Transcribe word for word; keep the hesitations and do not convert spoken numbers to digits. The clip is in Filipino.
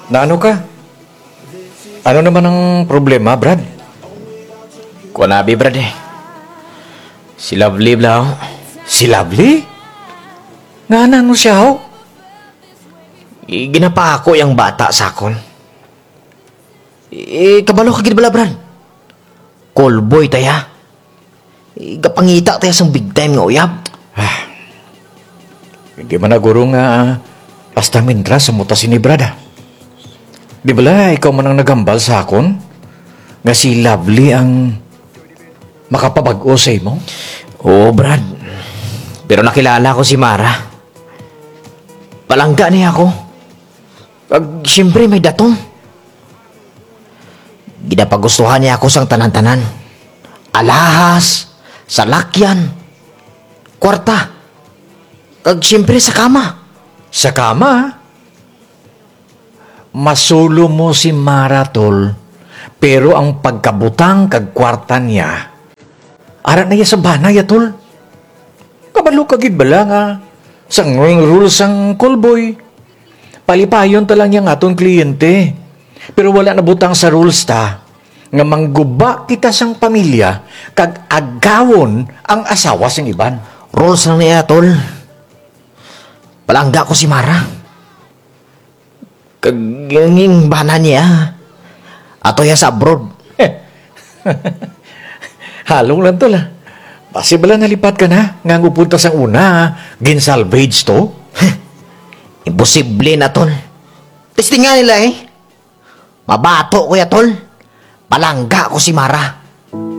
Na ano ka? Ano naman ang problema, Brad? Kunabi, Brad eh. Si Lovely bla. Si Lovely? Nga na ano siya, ho? Ginapa ako yung bata sa akon. Eh, kabalo ka gid bala, Brad. Callboy taya. Eh, gapangita taya sang big time nga uyab. Hindi man naguro nga hasta mindra sa mutas ni Brad, ah. Di bala, ikaw man ang nagambal sa akon? Nga si Lovely ang makapabag-o sa mo? Oo, Brad. Pero nakilala ko si Mara. Palangga niya ako. Ag, siyempre may datong. Ginapagustuhan niya ako sang tanan-tanan. Alahas, salakyan, kwarta. Ag, siyempre sa kama. Sa kama? Masulo mo si Mara, tol. Pero ang pagkabutang kag kwarta niya, ara na iya sa banay, tol. Kabalo kagid bala nga sang rules ang callboy. Palipayon ta lang yang aton kliyente. Pero wala na butang sa rules ta nga mangguba kita sang pamilya kag agawon ang asawa sing iban. Rules lang niya, tol. Palangga ko si Mara. Kag yung bana niya. Ato ya sa abroad. Halong lang tol, ah. Basi bala nalipat ka na nga ngupunta sang una, ginsalvage to. Imposible na, tol. Testing nga nila eh. Mabato ko ya, tol. Palangga ko si Mara.